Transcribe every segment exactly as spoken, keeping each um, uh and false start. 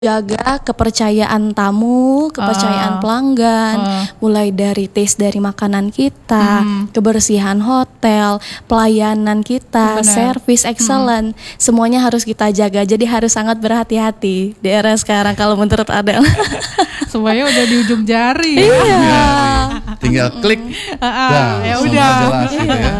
jaga kepercayaan tamu, kepercayaan Ah. pelanggan, Ah. mulai dari taste dari makanan kita, Hmm. kebersihan hotel, pelayanan kita, Benar. service excellent, semuanya harus kita jaga. Jadi harus sangat berhati-hati di era sekarang kalau menurut Adel. Semuanya udah di ujung jari. Iya. Tinggal klik, Ah, dah, ya semua udah. jelas gitu ya.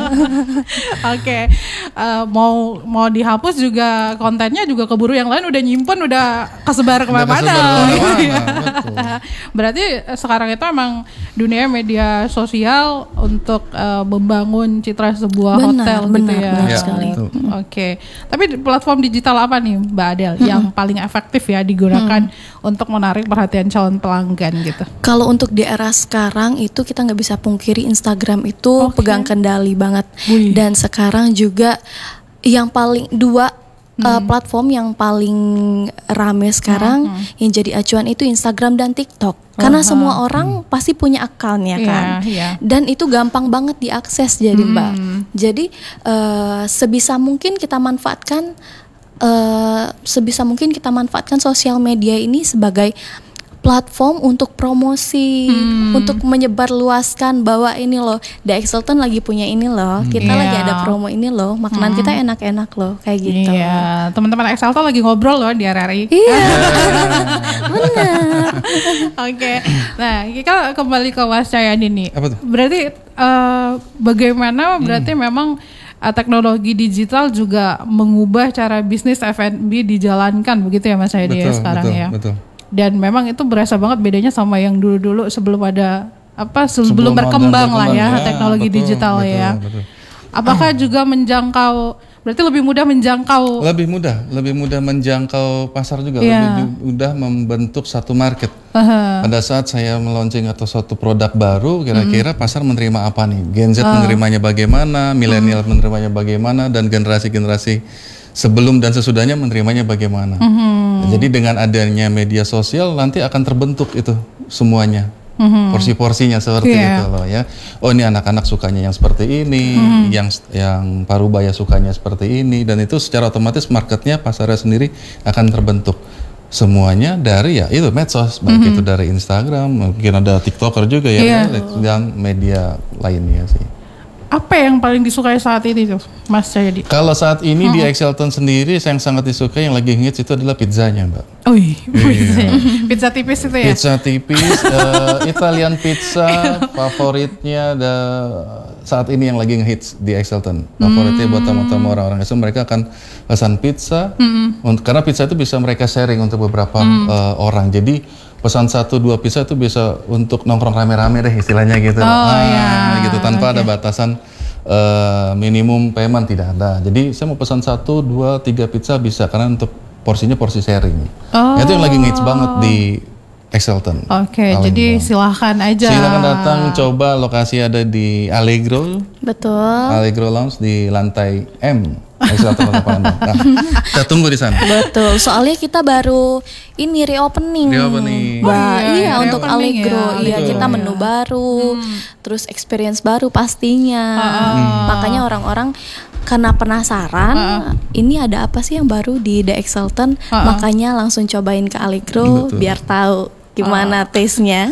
Oke, Eh, mau mau dihapus juga kontennya juga keburu yang lain udah nyimpen, udah kesebar Udah kemana-mana. kesebar kemana-mana, Iya. betul. Berarti eh, sekarang itu emang dunia media sosial untuk eh, membangun citra sebuah Benar, hotel gitu benar, ya. benar Ya, sekali. betul. Oke, tapi di platform digital apa nih Mbak Adel yang paling efektif ya digunakan untuk menarik perhatian calon pelanggan gitu? Kalau untuk di era sekarang itu kita nggak bisa pungkiri Instagram itu Oke. pegang kendali banget. Wih. Dan sekarang juga yang paling dua uh, platform yang paling rame sekarang yang jadi acuan itu Instagram dan TikTok. Karena Aha. semua orang pasti punya account ya Iya, kan. iya. Dan itu gampang banget diakses jadi Mbak. Hmm. Jadi uh, sebisa mungkin kita manfaatkan uh, sebisa mungkin kita manfaatkan sosial media ini sebagai platform untuk promosi, Hmm. untuk menyebarluaskan bahwa ini loh, The Exelton lagi punya ini loh, kita Iya. lagi ada promo ini loh, makanan kita enak-enak loh, kayak gitu. Iya, teman-teman Excelton lagi ngobrol loh di R R I. Iya, benar. Oke, nah kita kembali ke Mas Cahyadi nih. Apa tuh? Berarti eh, bagaimana berarti memang eh, teknologi digital juga mengubah cara bisnis F and B dijalankan begitu ya Mas Cahyadi ya Betul, sekarang betul, ya. betul. Dan memang itu berasa banget bedanya sama yang dulu-dulu sebelum ada apa sebelum, Sebelum berkembang ada lah ya, berkembang, ya, teknologi betul, digital betul, ya. betul. Apakah juga menjangkau berarti lebih mudah menjangkau Lebih mudah, lebih mudah menjangkau pasar juga, Iya. lebih ju- mudah membentuk satu market. Aha. Pada saat saya meluncing atau suatu produk baru, kira-kira pasar menerima apa nih? Gen Z menerimanya bagaimana, milenial menerimanya bagaimana, dan generasi-generasi sebelum dan sesudahnya menerimanya bagaimana. Jadi dengan adanya media sosial nanti akan terbentuk itu semuanya. Porsi-porsinya seperti Iya. itu loh ya. Oh ini anak-anak sukanya yang seperti ini, yang yang parubaya sukanya seperti ini, dan itu secara otomatis marketnya pasarnya sendiri akan terbentuk. Semuanya dari ya itu medsos, baik itu dari Instagram, mungkin ada TikToker juga ya, Iya. dan media lainnya sih. apa yang paling disukai saat ini tuh Mas Cahyadi? Kalau saat ini di Exelton sendiri yang sangat disukai yang lagi hits itu adalah pizzanya, Mbak. Oh iya, pizza. Pizza tipis itu ya? Pizza tipis, eh, Italian pizza favoritnya ada saat ini yang lagi ngehits di Exelton. Favoritnya buat tamu-tamu orang-orang itu mereka akan pesan pizza, untuk, karena pizza itu bisa mereka sharing untuk beberapa eh, orang. Jadi pesan satu dua pizza itu bisa untuk nongkrong rame-rame deh istilahnya gitu. Oh, Ah, iya. gitu tanpa ada Oke. batasan eh, minimum payment tidak ada. Jadi saya mau pesan satu, dua, tiga pizza bisa karena untuk porsinya porsi sharing. Oh. Itu yang lagi ngehits banget di Exelton. Oke, Palembang. jadi silahkan aja. Silakan datang coba, lokasi ada di Allegro, Betul. Allegro Lounge di lantai M. Exelton Kota Palembang. Nah, kita tunggu di sana. Betul, soalnya kita baru ini reopening. Reopening. Mbak. Oh, iya, iya, untuk reopening Allegro. ya, Iya, Allegro. kita menu baru, terus experience baru pastinya. Makanya orang-orang karena penasaran, ini ada apa sih yang baru di The Exelton? Makanya langsung cobain ke Allegro Betul. biar tahu gimana taste-nya.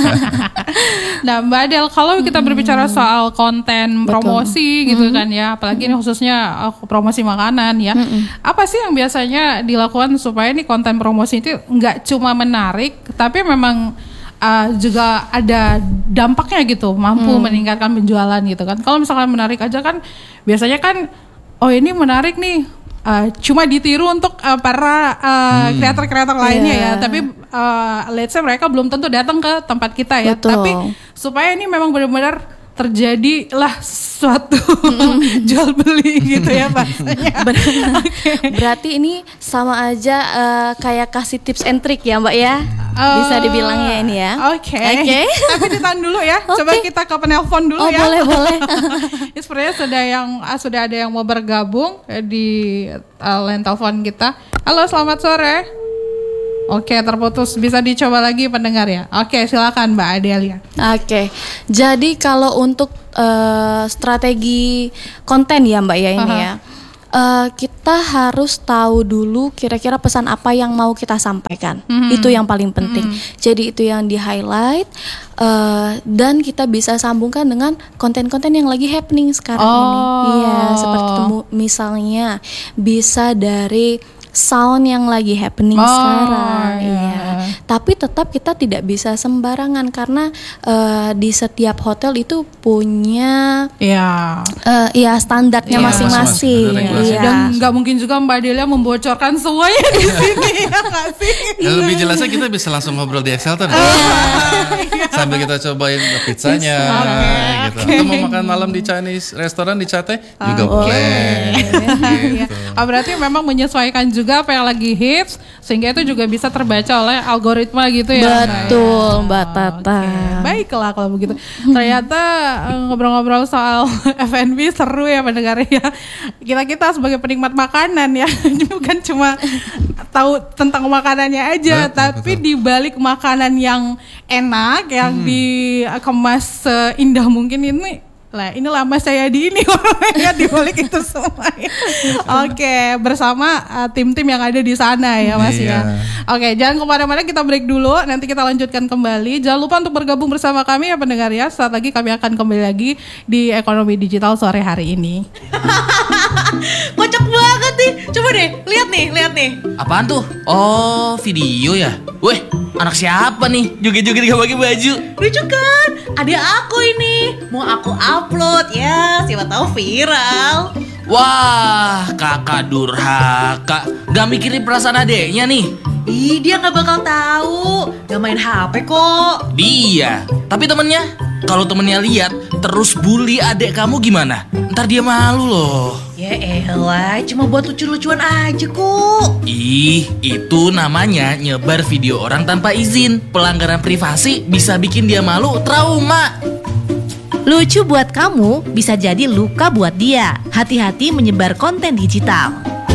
Nah Mbak Adel, kalau kita berbicara soal konten promosi gitu kan ya, apalagi ini khususnya uh, promosi makanan ya, apa sih yang biasanya dilakukan supaya nih konten promosi itu nggak cuma menarik, tapi memang uh, juga ada dampaknya gitu, mampu meningkatkan penjualan gitu kan? Kalau misalkan menarik aja kan, biasanya kan, oh ini menarik nih. Uh, cuma ditiru untuk uh, para uh, kreator-kreator lainnya Iya. ya, tapi uh, let's say mereka belum tentu datang ke tempat kita ya, Betul. tapi supaya ini memang benar-benar terjadilah suatu jual beli gitu ya bahasanya. Benar. Berarti ini sama aja eh, kayak kasih tips and trick ya Mbak ya. Bisa dibilangnya ini ya. Oke. Oke. Tapi ditahan dulu ya. Coba Oke. kita ke penelpon dulu Oh ya. boleh boleh. Ini sepertinya sudah yang ah, sudah ada yang mau bergabung eh, di uh, line telepon kita. Halo, selamat sore. Oke, terputus. Bisa dicoba lagi pendengar ya. Oke, silakan Mbak Adelia. Oke, jadi kalau untuk eh, strategi konten ya Mbak ya ini Aha. ya, uh, kita harus tahu dulu kira-kira pesan apa yang mau kita sampaikan. Mm-hmm. Itu yang paling penting. Mm-hmm. Jadi itu yang di highlight uh, dan kita bisa sambungkan dengan konten-konten yang lagi happening sekarang oh. ini. Iya, seperti itu misalnya bisa dari sound yang lagi happening oh, sekarang, iya. iya. Tapi tetap kita tidak bisa sembarangan karena uh, di setiap hotel itu punya, iya, uh, ya standarnya iya. masing-masing. Iya. Iya. Dan nggak mungkin juga Mbak Delia membocorkan semuanya di sini, ya nggak sih? Nah, lebih jelasnya kita bisa langsung ngobrol di Excelton, ya? Sambil kita cobain pizzanya, okay, gitu. Okay. Atau mau makan malam di Chinese restoran di Cate okay. juga boleh. Gitu. Oh, berarti memang menyesuaikan juga apa yang lagi hits sehingga itu juga bisa terbaca oleh algoritma gitu ya. Betul, Mbak Tata. Okay. Baiklah kalau begitu. Ternyata ngobrol-ngobrol soal F and B seru ya pendengar ya. Kita-kita sebagai penikmat makanan ya, bukan cuma tahu tentang makanannya aja, betul, tapi betul. Di balik makanan yang enak yang hmm. dikemas seindah mungkin ini. Lah, inilah Mas saya di ini orangnya di balik itu semua. Ya. Oke, bersama uh, tim-tim yang ada di sana ya Mas iya. ya. Oke, jangan kemana-mana, kita break dulu. Nanti kita lanjutkan kembali. Jangan lupa untuk bergabung bersama kami ya pendengar ya. Saat lagi kami akan kembali lagi di Ekonomi Digital sore hari ini. Kocak banget nih. Coba deh, lihat nih, lihat nih. Apaan tuh? Oh, video ya. Weh, anak siapa nih? Joget-joget gak pakai baju. Lucu kan? Adik aku ini. Mau aku upload ya, siapa tahu viral. Wah, kakak durhaka. Gak mikirin perasaan adeknya nih. Ih, dia gak bakal tahu. Gak main H P kok. Dia, tapi temennya. Kalau temennya lihat terus bully adek kamu gimana? Ntar dia malu loh. Ya elah, cuma buat lucu-lucuan aja kok. Ih, itu namanya nyebar video orang tanpa izin. Pelanggaran privasi bisa bikin dia malu, trauma. Lucu buat kamu, bisa jadi luka buat dia. Hati-hati menyebar konten digital.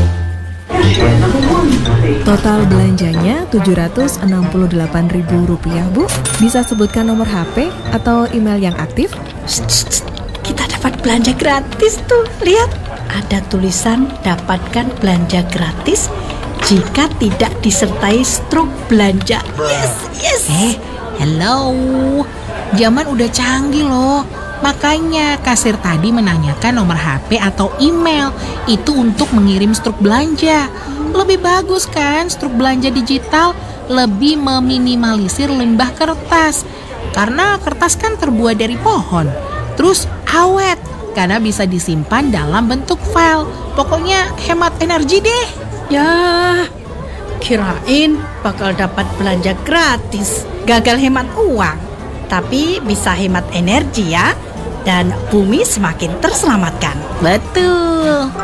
Total belanjanya tujuh ratus enam puluh delapan ribu rupiah, Bu. Bisa sebutkan nomor H P atau email yang aktif? Shh, shh, shh. Kita dapat belanja gratis tuh. Lihat, ada tulisan dapatkan belanja gratis jika tidak disertai struk belanja. Yes, yes. Eh, hello. Zaman udah canggih loh. Makanya kasir tadi menanyakan nomor H P atau email. Itu untuk mengirim struk belanja. Lebih bagus kan struk belanja digital, lebih meminimalisir limbah kertas. Karena kertas kan terbuat dari pohon. Terus awet, karena bisa disimpan dalam bentuk file. Pokoknya hemat energi deh. Ya, kirain bakal dapat belanja gratis. Gagal hemat uang. Tapi bisa hemat energi ya. Dan bumi semakin terselamatkan. Betul.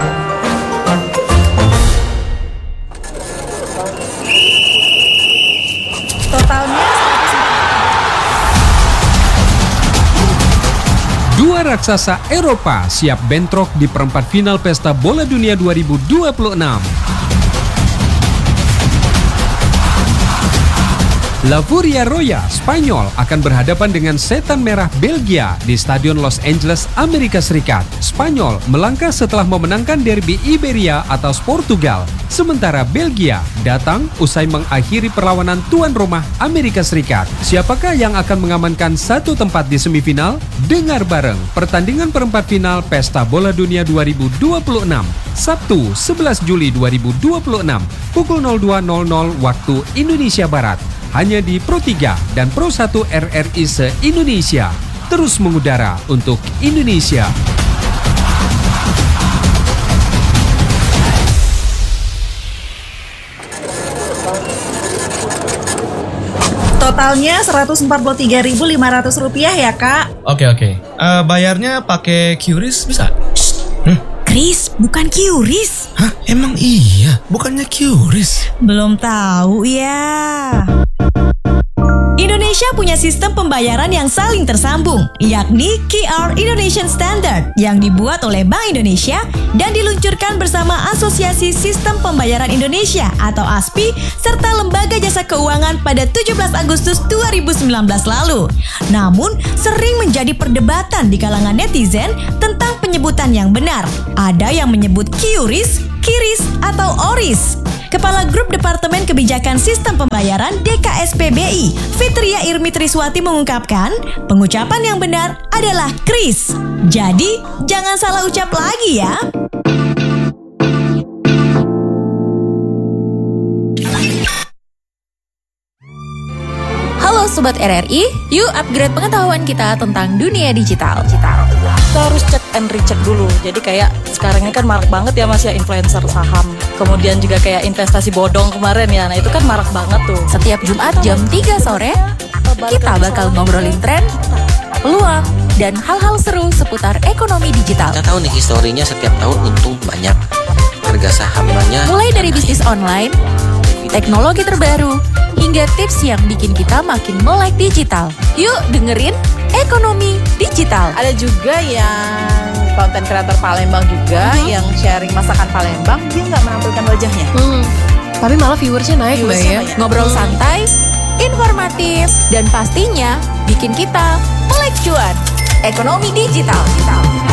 Totalnya Dua raksasa Eropa siap bentrok di perempat final Pesta Bola Dunia dua ribu dua puluh enam. La Furia Roja, Spanyol akan berhadapan dengan Setan Merah Belgia di Stadion Los Angeles, Amerika Serikat. Spanyol melangkah setelah memenangkan derby Iberia atas Portugal. Sementara Belgia datang usai mengakhiri perlawanan tuan rumah Amerika Serikat. Siapakah yang akan mengamankan satu tempat di semifinal? Dengar bareng pertandingan perempat final Pesta Bola Dunia dua ribu dua puluh enam. Sabtu sebelas Juli dua ribu dua puluh enam pukul nol dua nol nol waktu Indonesia Barat. Hanya di Pro tiga dan Pro satu R R I se-Indonesia. Terus mengudara untuk Indonesia. Totalnya seratus empat puluh tiga ribu lima ratus rupiah ya kak. Oke oke. Uh, bayarnya pakai Q R I S bisa? Hmm? Kris, bukan Q R I S. Hah? Emang iya? Bukannya Q R I S? Belum tahu ya. Indonesia punya punya sistem pembayaran yang saling tersambung, yakni Q R Indonesian Standard yang dibuat oleh Bank Indonesia dan diluncurkan bersama Asosiasi Sistem Pembayaran Indonesia atau A S P I serta Lembaga Jasa Keuangan pada tujuh belas Agustus dua ribu sembilan belas lalu. Namun, sering menjadi perdebatan di kalangan netizen tentang penyebutan yang benar. Ada yang menyebut QRIS, KIRIS, atau ORIS. Kepala Grup Departemen Kebijakan Sistem Pembayaran D K S P B I, Fitria Irmi Triswati mengungkapkan, pengucapan yang benar adalah KRIS. Jadi, jangan salah ucap lagi ya. Halo Sobat R R I, yuk upgrade pengetahuan kita tentang dunia digital. Kita harus cek and recheck dulu. Jadi kayak sekarang ini kan marak banget ya Mas ya influencer saham. Kemudian juga kayak investasi bodong kemarin ya. Nah itu kan marak banget tuh. Setiap Jumat jam tiga sore, kita bakal ngobrolin tren, peluang, dan hal-hal seru seputar ekonomi digital. Kita tahu nih historinya setiap tahun untung banyak. Harga sahamnya mulai dari bisnis online, teknologi terbaru, hingga tips yang bikin kita makin melek digital. Yuk dengerin Ekonomi Digital. Ada juga yang konten kreator Palembang juga uh-huh. yang sharing masakan Palembang, dia nggak menampilkan wajahnya. Hmm. Tapi malah viewersnya naik Mbak ya. Ngobrol santai, informatif, dan pastinya bikin kita melek cuan. Ekonomi Digital.